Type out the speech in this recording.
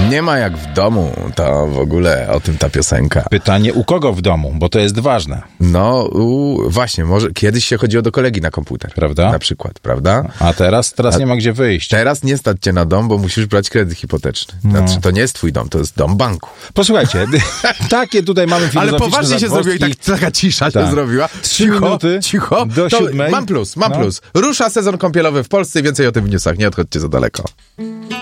Nie ma jak w domu, to w ogóle o tym ta piosenka. Pytanie, u kogo w domu, bo to jest ważne. No, właśnie, może kiedyś się chodziło do kolegi na komputer. Prawda? Na przykład, prawda? A teraz nie ma gdzie wyjść. Teraz nie stać cię na dom, bo musisz brać kredyt hipoteczny. Znaczy, to nie jest twój dom, to jest dom banku. Posłuchajcie, takie tutaj mamy filozoficzne Ale poważnie się zrobiło i taka cisza się zrobiła. 3 minuty cicho. do 7. Mam plus. Rusza sezon kąpielowy w Polsce i więcej o tym w newsach. Nie odchodźcie za daleko.